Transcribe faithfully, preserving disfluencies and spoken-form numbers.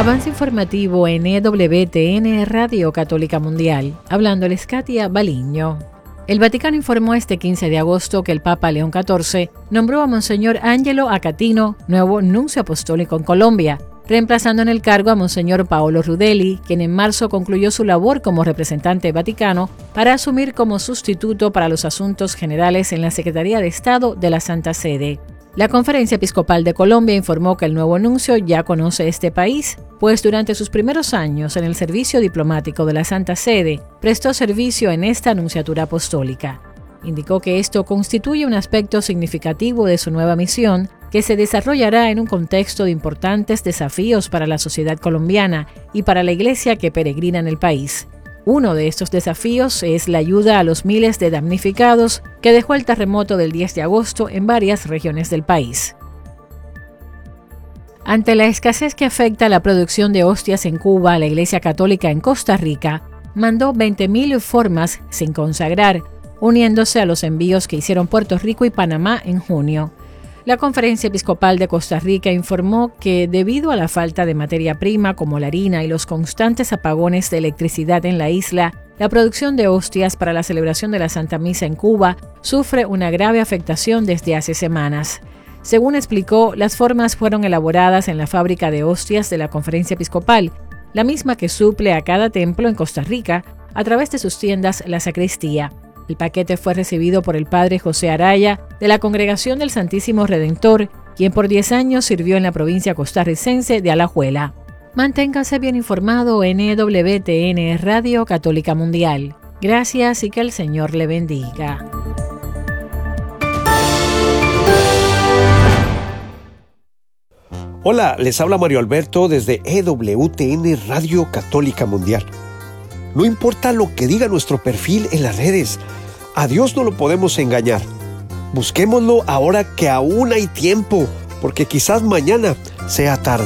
Avance informativo en E W T N Radio Católica Mundial. Hablándoles Katia Baliño. El Vaticano informó este quince de agosto que el Papa León catorce nombró a Monseñor Angelo Acatino nuevo nuncio apostólico en Colombia, reemplazando en el cargo a Monseñor Paolo Rudelli, quien en marzo concluyó su labor como representante vaticano para asumir como sustituto para los asuntos generales en la Secretaría de Estado de la Santa Sede. La Conferencia Episcopal de Colombia informó que el nuevo nuncio ya conoce este país, pues durante sus primeros años en el servicio diplomático de la Santa Sede, prestó servicio en esta nunciatura apostólica. Indicó que esto constituye un aspecto significativo de su nueva misión, que se desarrollará en un contexto de importantes desafíos para la sociedad colombiana y para la Iglesia que peregrina en el país. Uno de estos desafíos es la ayuda a los miles de damnificados que dejó el terremoto del diez de agosto en varias regiones del país. Ante la escasez que afecta la producción de hostias en Cuba, la Iglesia Católica en Costa Rica mandó veinte mil formas sin consagrar, uniéndose a los envíos que hicieron Puerto Rico y Panamá en junio. La Conferencia Episcopal de Costa Rica informó que, debido a la falta de materia prima como la harina y los constantes apagones de electricidad en la isla, la producción de hostias para la celebración de la Santa Misa en Cuba sufre una grave afectación desde hace semanas. Según explicó, las formas fueron elaboradas en la fábrica de hostias de la Conferencia Episcopal, la misma que suple a cada templo en Costa Rica a través de sus tiendas La Sacristía. El paquete fue recibido por el padre José Araya, de la Congregación del Santísimo Redentor, quien por diez años sirvió en la provincia costarricense de Alajuela. Manténgase bien informado en E W T N Radio Católica Mundial. Gracias y que el Señor le bendiga. Hola, les habla Mario Alberto desde E W T N Radio Católica Mundial. No importa lo que diga nuestro perfil en las redes, a Dios no lo podemos engañar. Busquémoslo ahora que aún hay tiempo, porque quizás mañana sea tarde.